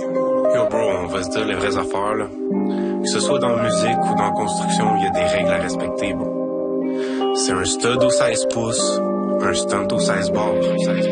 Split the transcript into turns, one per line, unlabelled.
Yo bro, on va se dire les vraies affaires là. Que ce soit dans la musique ou dans la construction, il y a des règles à respecter, bro. C'est un stud au 16 pouces, un stunt au 16 bars.